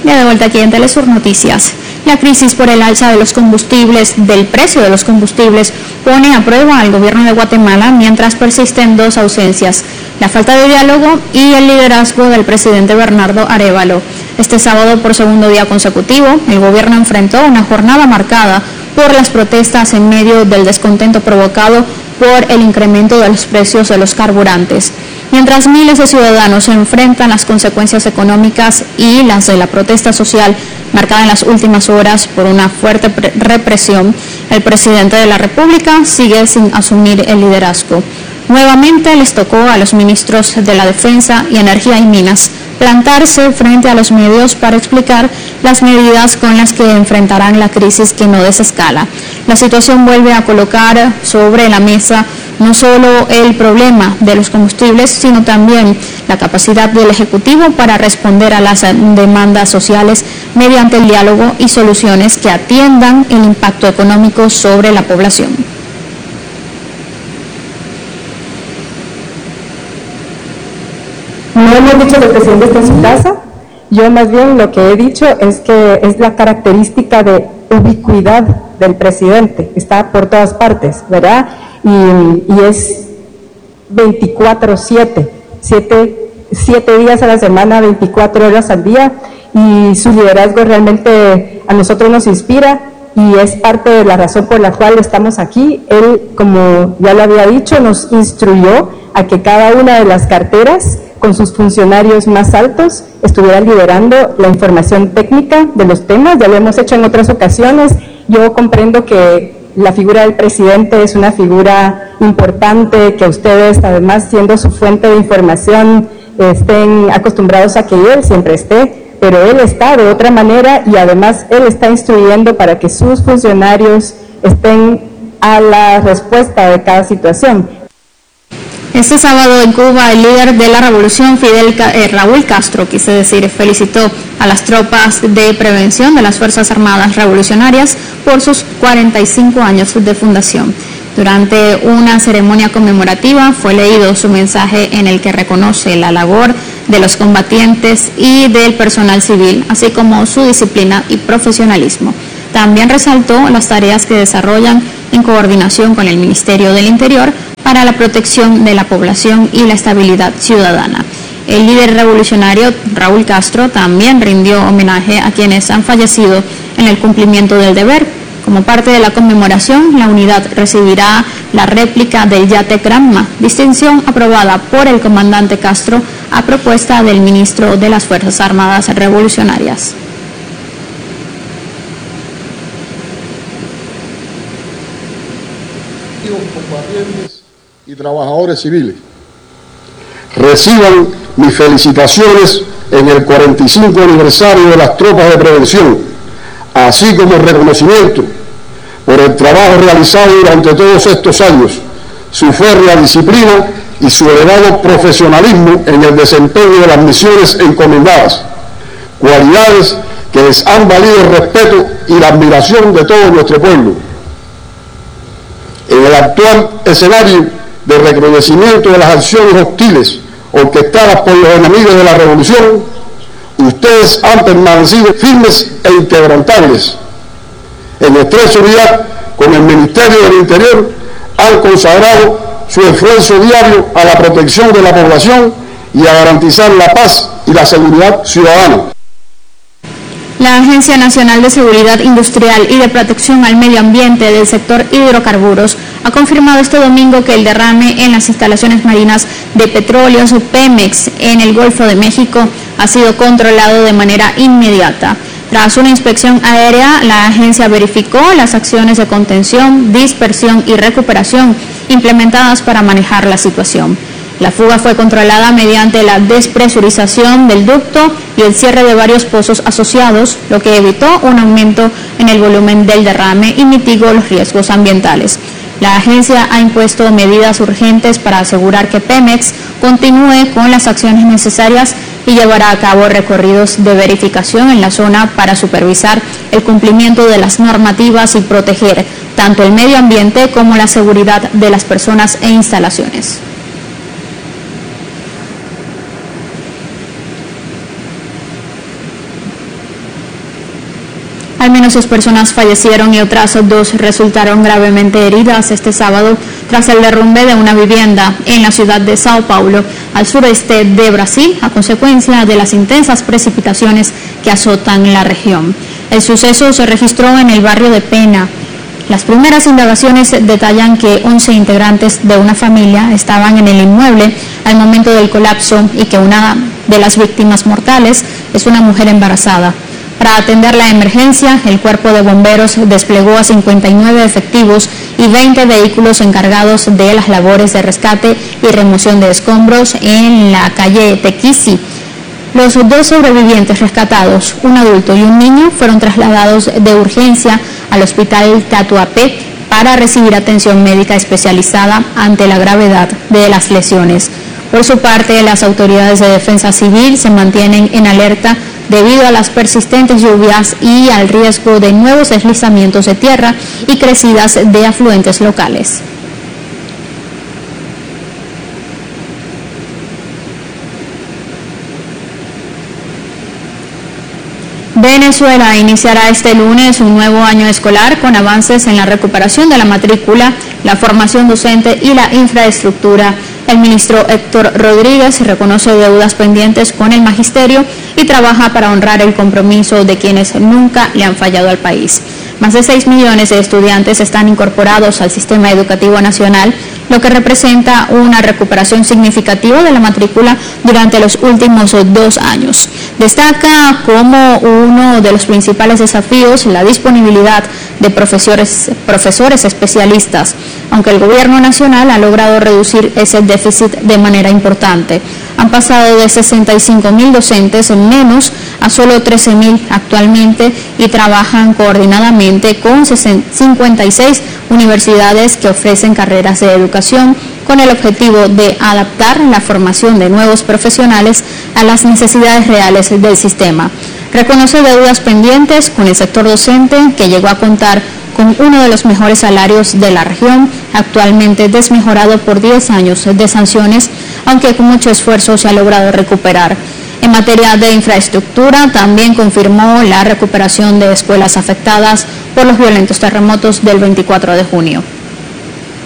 Ya de vuelta aquí en Telesur Noticias. La crisis por el alza de los combustibles, del precio de los combustibles, pone a prueba al gobierno de Guatemala mientras persisten dos ausencias: la falta de diálogo y el liderazgo del presidente Bernardo Arévalo. Este sábado, por segundo día consecutivo, el gobierno enfrentó una jornada marcada por las protestas en medio del descontento provocado por el incremento de los precios de los carburantes. Mientras miles de ciudadanos enfrentan las consecuencias económicas y las de la protesta social marcada en las últimas horas por una fuerte represión, el presidente de la República sigue sin asumir el liderazgo. Nuevamente les tocó a los ministros de la Defensa y Energía y Minas plantarse frente a los medios para explicar las medidas con las que enfrentarán la crisis que no desescala. La situación vuelve a colocar sobre la mesa no solo el problema de los combustibles, sino también la capacidad del Ejecutivo para responder a las demandas sociales mediante el diálogo y soluciones que atiendan el impacto económico sobre la población. No hemos dicho que el presidente está en su casa. Yo más bien lo que he dicho es que es la característica de ubicuidad del presidente, está por todas partes, ¿verdad? Y es 24/7, 7 días a la semana, 24 horas al día, y su liderazgo realmente a nosotros nos inspira y es parte de la razón por la cual estamos aquí. Él, como ya lo había dicho, nos instruyó a que cada una de las carteras con sus funcionarios más altos estuviera liderando la información técnica de los temas. Ya lo hemos hecho en otras ocasiones. Yo comprendo que la figura del presidente es una figura importante, que ustedes, además, siendo su fuente de información, estén acostumbrados a que él siempre esté, pero él está de otra manera y además él está instruyendo para que sus funcionarios estén a la respuesta de cada situación. Este sábado en Cuba, el líder de la revolución, Raúl Castro, felicitó a las tropas de prevención de las Fuerzas Armadas Revolucionarias por sus 45 años de fundación. Durante una ceremonia conmemorativa fue leído su mensaje en el que reconoce la labor de los combatientes y del personal civil, así como su disciplina y profesionalismo. También resaltó las tareas que desarrollan en coordinación con el Ministerio del Interior para la protección de la población y la estabilidad ciudadana. El líder revolucionario Raúl Castro también rindió homenaje a quienes han fallecido en el cumplimiento del deber. Como parte de la conmemoración, la unidad recibirá la réplica del yate Granma, distinción aprobada por el comandante Castro a propuesta del ministro de las Fuerzas Armadas Revolucionarias. Combatientes y trabajadores civiles, reciban mis felicitaciones en el 45 aniversario de las tropas de prevención, así como el reconocimiento por el trabajo realizado durante todos estos años, su férrea disciplina y su elevado profesionalismo en el desempeño de las misiones encomendadas, cualidades que les han valido el respeto y la admiración de todo nuestro pueblo. En el actual escenario de recrudecimiento de las acciones hostiles orquestadas por los enemigos de la revolución, ustedes han permanecido firmes e inquebrantables. En estrecha unidad con el Ministerio del Interior, han consagrado su esfuerzo diario a la protección de la población y a garantizar la paz y la seguridad ciudadana. La Agencia Nacional de Seguridad Industrial y de Protección al Medio Ambiente del sector hidrocarburos ha confirmado este domingo que el derrame en las instalaciones marinas de Petróleos Pemex en el Golfo de México ha sido controlado de manera inmediata. Tras una inspección aérea, la agencia verificó las acciones de contención, dispersión y recuperación implementadas para manejar la situación. La fuga fue controlada mediante la despresurización del ducto y el cierre de varios pozos asociados, lo que evitó un aumento en el volumen del derrame y mitigó los riesgos ambientales. La agencia ha impuesto medidas urgentes para asegurar que Pemex continúe con las acciones necesarias y llevará a cabo recorridos de verificación en la zona para supervisar el cumplimiento de las normativas y proteger tanto el medio ambiente como la seguridad de las personas e instalaciones. Al menos 6 personas fallecieron y otras 2 resultaron gravemente heridas este sábado tras el derrumbe de una vivienda en la ciudad de Sao Paulo, al sureste de Brasil, a consecuencia de las intensas precipitaciones que azotan la región. El suceso se registró en el barrio de Pena. Las primeras indagaciones detallan que 11 integrantes de una familia estaban en el inmueble al momento del colapso y que una de las víctimas mortales es una mujer embarazada. Para atender la emergencia, el cuerpo de bomberos desplegó a 59 efectivos y 20 vehículos encargados de las labores de rescate y remoción de escombros en la calle Tequisi. Los 2 sobrevivientes rescatados, un adulto y un niño, fueron trasladados de urgencia al hospital Tatuapé para recibir atención médica especializada ante la gravedad de las lesiones. Por su parte, las autoridades de defensa civil se mantienen en alerta debido a las persistentes lluvias y al riesgo de nuevos deslizamientos de tierra y crecidas de afluentes locales. Venezuela iniciará este lunes un nuevo año escolar con avances en la recuperación de la matrícula, la formación docente y la infraestructura. El ministro Héctor Rodríguez reconoce deudas pendientes con el magisterio y trabaja para honrar el compromiso de quienes nunca le han fallado al país. Más de 6 millones de estudiantes están incorporados al sistema educativo nacional, lo que representa una recuperación significativa de la matrícula durante los últimos 2 años. Destaca como uno de los principales desafíos la disponibilidad de profesores especialistas, aunque el gobierno nacional ha logrado reducir ese déficit de manera importante. Han pasado de 65.000 docentes en menos a solo 13.000 actualmente y trabajan coordinadamente con 56 universidades que ofrecen carreras de educación con el objetivo de adaptar la formación de nuevos profesionales a las necesidades reales del sistema. Reconoce deudas pendientes con el sector docente, que llegó a contar con uno de los mejores salarios de la región, actualmente desmejorado por 10 años de sanciones, aunque con mucho esfuerzo se ha logrado recuperar. En materia de infraestructura, también confirmó la recuperación de escuelas afectadas por los violentos terremotos del 24 de junio.